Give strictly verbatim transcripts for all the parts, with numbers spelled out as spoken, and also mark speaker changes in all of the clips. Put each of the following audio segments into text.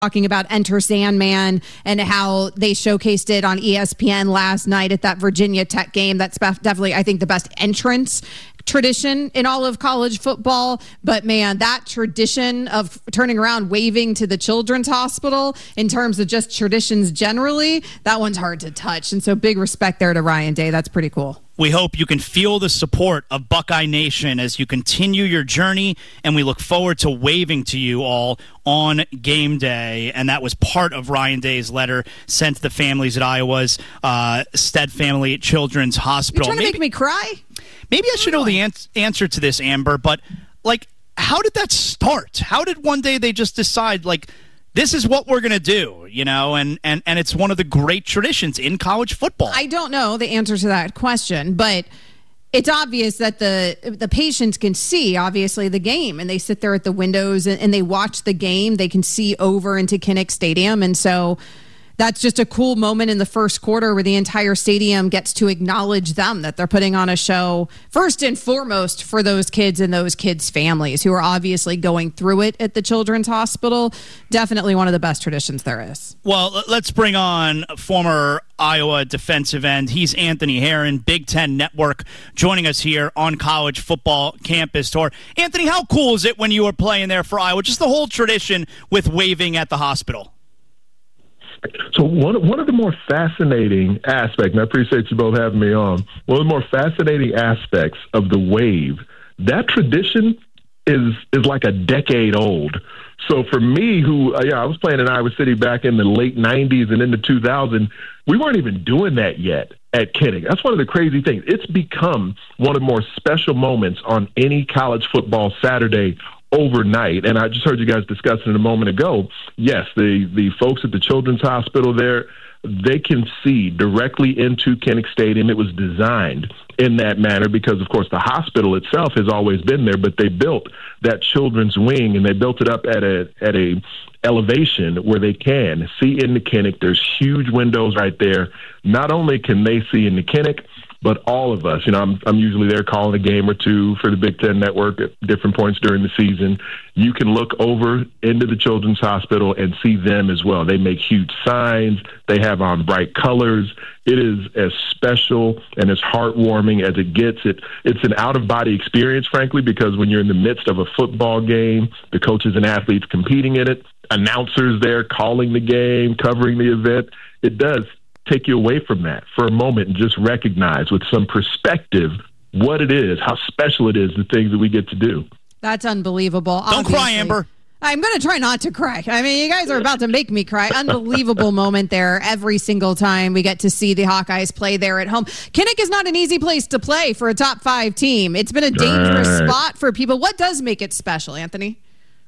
Speaker 1: talking about Enter Sandman and how they showcased it on E S P N last night at that Virginia Tech game. That's definitely, I think, the best entrance tradition in all of college football. But man, that tradition of turning around, waving to the Children's Hospital in terms of just traditions generally, that one's hard to touch. And so big respect there to Ryan Day. That's pretty cool.
Speaker 2: We hope you can feel the support of Buckeye Nation as you continue your journey, and we look forward to waving to you all on game day. And that was part of Ryan Day's letter sent to the families at Iowa's uh, Stead Family Children's Hospital.
Speaker 1: You're trying to
Speaker 2: maybe,
Speaker 1: make me cry?
Speaker 2: Maybe I should know the an- answer to this, Amber, but, like, how did that start? How did one day they just decide, like, this is what we're going to do, you know, and, and, and it's one of the great traditions in college football?
Speaker 1: I don't know the answer to that question, but it's obvious that the the patients can see, obviously, the game, and they sit there at the windows and, and they watch the game. They can see over into Kinnick Stadium, and so that's just a cool moment in the first quarter where the entire stadium gets to acknowledge them, that they're putting on a show first and foremost for those kids and those kids' families who are obviously going through it at the Children's Hospital. Definitely one of the best traditions there is.
Speaker 2: Well, let's bring on former Iowa defensive end. He's Anthony Herron, Big Ten Network, joining us here on College Football Campus Tour. Anthony, how cool is it when you were playing there for Iowa? Just the whole tradition with waving at the hospital.
Speaker 3: So one one of the more fascinating aspects, and I appreciate you both having me on, one of the more fascinating aspects of the wave, that tradition is is like a decade old. So for me, who uh, yeah, I was playing in Iowa City back in the late nineties and into two thousand, we weren't even doing that yet at Kinnick. That's one of the crazy things. It's become one of the more special moments on any college football Saturday overnight. And I just heard you guys discussing it a moment ago. Yes, the, the folks at the Children's Hospital there, they can see directly into Kinnick Stadium. It was designed in that manner because, of course, the hospital itself has always been there, but they built that children's wing, and they built it up at a at a elevation where they can see into Kinnick. There's huge windows right there. Not only can they see into Kinnick, but all of us, you know, I'm I'm usually there calling a game or two for the Big Ten Network at different points during the season. You can look over into the Children's Hospital and see them as well. They make huge signs. They have on bright colors. It is as special and as heartwarming as it gets. It It's an out-of-body experience, frankly, because when you're in the midst of a football game, the coaches and athletes competing in it, announcers there calling the game, covering the event, it does take you away from that for a moment and just recognize with some perspective what it is, how special it is, the things that we get to do.
Speaker 1: That's unbelievable.
Speaker 2: Don't
Speaker 1: obviously.
Speaker 2: cry, Amber.
Speaker 1: I'm going to try not to cry. I mean, you guys are about to make me cry. Unbelievable moment there every single time we get to see the Hawkeyes play there at home. Kinnick is not an easy place to play for a top five team. It's been a dangerous
Speaker 3: right.
Speaker 1: spot for people. What does make it special, Anthony?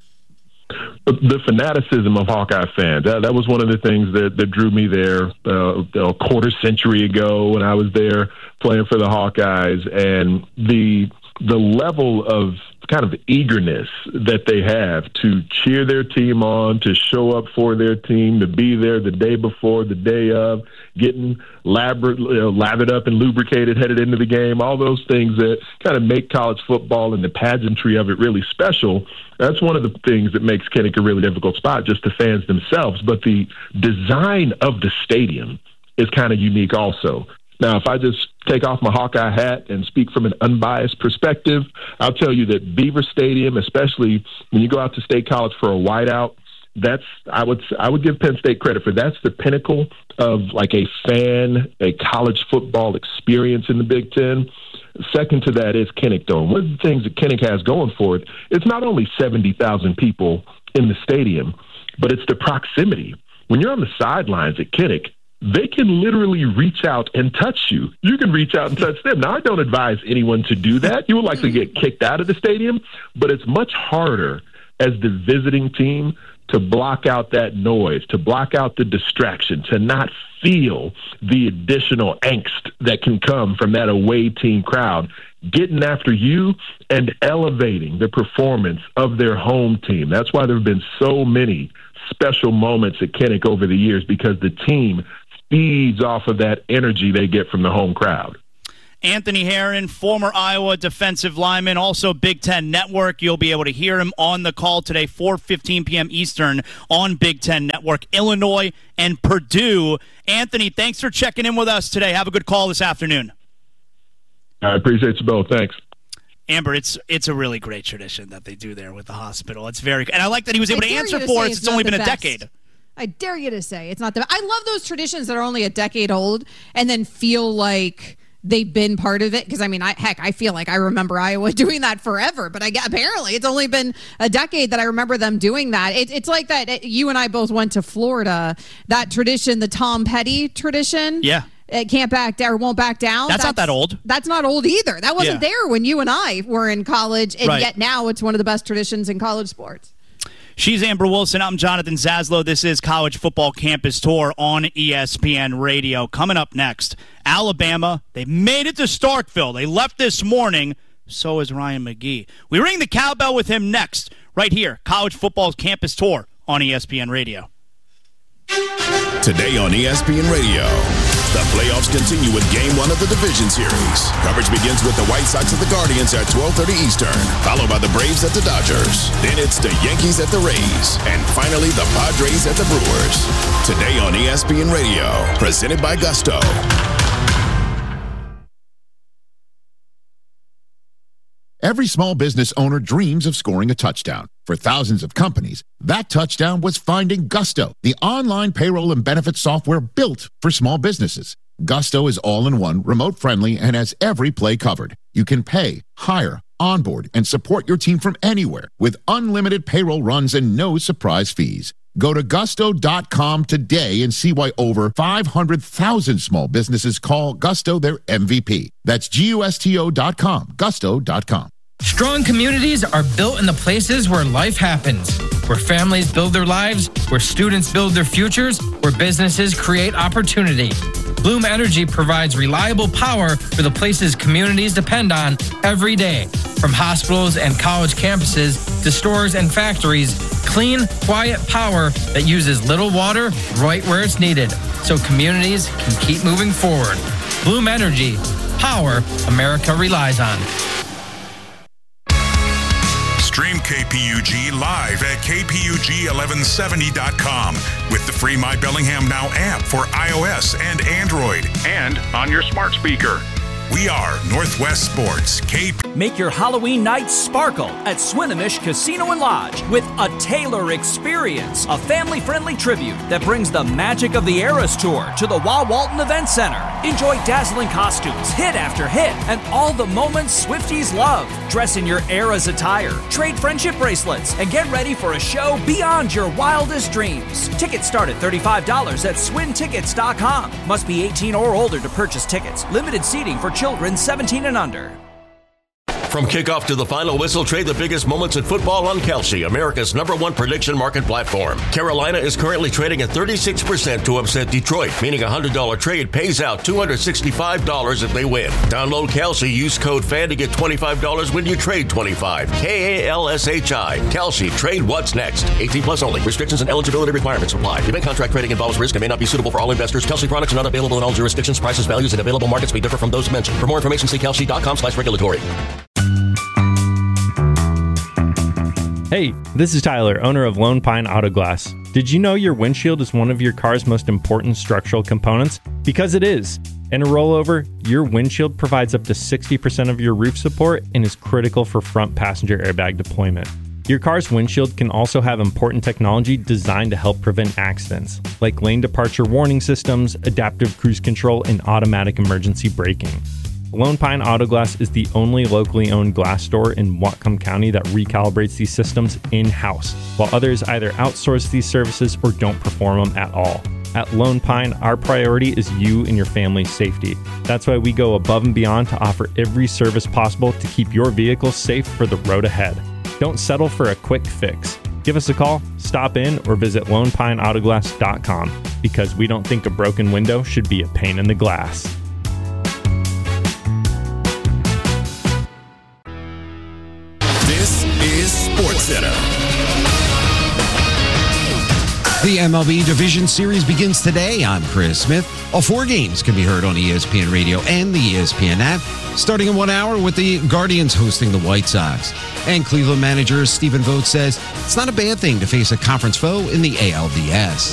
Speaker 3: The fanaticism of Hawkeye fans. That, that was one of the things that, that drew me there uh, a quarter century ago when I was there playing for the Hawkeyes, and the the level of kind of eagerness that they have to cheer their team on, to show up for their team, to be there the day before, the day of, getting lathered, uh, lathered up and lubricated headed into the game, all those things that kind of make college football and the pageantry of it really special. That's one of the things that makes Kinnick a really difficult spot, just the fans themselves. But the design of the stadium is kind of unique also. Now, if I just take off my Hawkeye hat and speak from an unbiased perspective, I'll tell you that Beaver Stadium, especially when you go out to State College for a whiteout, that's I would I would give Penn State credit for. That's the pinnacle of like a fan, a college football experience in the Big Ten. Second to that is Kinnick Dome. One of the things that Kinnick has going for it, it's not only seventy thousand people in the stadium, but it's the proximity. When you're on the sidelines at Kinnick, they can literally reach out and touch you. You can reach out and touch them. Now, I don't advise anyone to do that. You will likely get kicked out of the stadium, but it's much harder as the visiting team to block out that noise, to block out the distraction, to not feel the additional angst that can come from that away team crowd getting after you and elevating the performance of their home team. That's why there have been so many special moments at Kinnick over the years, because the team feeds off of that energy they get from the home crowd.
Speaker 2: Anthony Herron, former Iowa defensive lineman, also Big Ten Network. You'll be able to hear him on the call today, four fifteen p.m. Eastern on Big Ten Network. Illinois and Purdue. Anthony, thanks for checking in with us today. Have a good call this afternoon.
Speaker 3: I appreciate you both. Thanks.
Speaker 2: Amber, it's it's a really great tradition that they do there with the hospital. It's very, and I like that he was able
Speaker 1: I
Speaker 2: to answer
Speaker 1: to
Speaker 2: for us.
Speaker 1: It's,
Speaker 2: it's only been a
Speaker 1: best.
Speaker 2: decade.
Speaker 1: I dare you to say it's not the. I love those traditions that are only a decade old and then feel like they've been part of it. Because I mean, I, heck, I feel like I remember Iowa doing that forever. But I apparently it's only been a decade that I remember them doing that. It, it's like that. It, you and I both went to Florida. That tradition, the Tom Petty tradition.
Speaker 2: Yeah.
Speaker 1: It can't back down or won't back down.
Speaker 2: That's, that's not that old.
Speaker 1: That's not old either. That wasn't
Speaker 2: yeah.
Speaker 1: there when you and I were in college, and
Speaker 2: right.
Speaker 1: yet now it's one of the best traditions in college sports.
Speaker 2: She's Amber Wilson. I'm Jonathan Zaslow. This is College Football Campus Tour on E S P N Radio. Coming up next, Alabama. They made it to Starkville. They left this morning. So is Ryan McGee. We ring the cowbell with him next, right here. College Football Campus Tour on E S P N Radio.
Speaker 4: Today on E S P N Radio, the playoffs continue with Game one of the Division Series. Coverage begins with the White Sox at the Guardians at twelve thirty Eastern, followed by the Braves at the Dodgers. Then it's the Yankees at the Rays, and finally the Padres at the Brewers. Today on E S P N Radio, presented by Gusto.
Speaker 5: Every small business owner dreams of scoring a touchdown. For thousands of companies, that touchdown was finding Gusto, the online payroll and benefits software built for small businesses. Gusto is all-in-one, remote-friendly, and has every play covered. You can pay, hire, onboard, and support your team from anywhere with unlimited payroll runs and no surprise fees. Go to gusto dot com today and see why over five hundred thousand small businesses call Gusto their M V P. That's G U S T O dot com, gusto dot com.
Speaker 6: Strong communities are built in the places where life happens, where families build their lives, where students build their futures, where businesses create opportunity. Bloom Energy provides reliable power for the places communities depend on every day. From hospitals and college campuses to stores and factories, clean, quiet power that uses little water right where it's needed, so communities can keep moving forward. Bloom Energy, power America relies on.
Speaker 7: Stream K P U G live at K P U G eleven seventy dot com with the free My Bellingham Now app for iOS and Android and on your smart speaker. We are Northwest Sports. K P
Speaker 8: Make your Halloween night sparkle at Swinomish Casino and Lodge with a Taylor Experience, a family-friendly tribute that brings the magic of the Eras Tour to the Wah Walton Event Center. Enjoy dazzling costumes, hit after hit, and all the moments Swifties love. Dress in your Eras attire, trade friendship bracelets, and get ready for a show beyond your wildest dreams. Tickets start at thirty-five dollars at swin tickets dot com. Must be eighteen or older to purchase tickets. Limited seating for children seventeen and under.
Speaker 9: From kickoff to the final whistle, trade the biggest moments in football on Kalshi, America's number one prediction market platform. Carolina is currently trading at thirty-six percent to upset Detroit, meaning a one hundred dollars trade pays out two hundred sixty-five dollars if they win. Download Kalshi, use code FAN to get twenty-five dollars when you trade twenty-five dollars. K A L S H I. Kalshi, trade what's next. eighteen plus only. Restrictions and eligibility requirements apply. Event contract trading involves risk and may not be suitable for all investors. Kalshi products are not available in all jurisdictions. Prices, values, and available markets may differ from those mentioned. For more information, see kalshi dot com slash regulatory.
Speaker 10: Hey, this is Tyler, owner of Lone Pine Auto Glass. Did you know your windshield is one of your car's most important structural components? Because it is. In a rollover, your windshield provides up to sixty percent of your roof support and is critical for front passenger airbag deployment. Your car's windshield can also have important technology designed to help prevent accidents, like lane departure warning systems, adaptive cruise control, and automatic emergency braking. Lone Pine Auto Glass is the only locally owned glass store in Whatcom County that recalibrates these systems in-house, while others either outsource these services or don't perform them at all. At Lone Pine, our priority is you and your family's safety. That's why we go above and beyond to offer every service possible to keep your vehicle safe for the road ahead. Don't settle for a quick fix. Give us a call, stop in, or visit lone pine auto glass dot com, because we don't think a broken window should be a pain in the glass.
Speaker 4: This is SportsCenter.
Speaker 11: The M L B Division Series begins today. I'm Chris Smith. All four games can be heard on E S P N Radio and the E S P N app, starting in one hour with the Guardians hosting the White Sox. And Cleveland manager Stephen Vogt says it's not a bad thing to face a conference foe in the A L D S.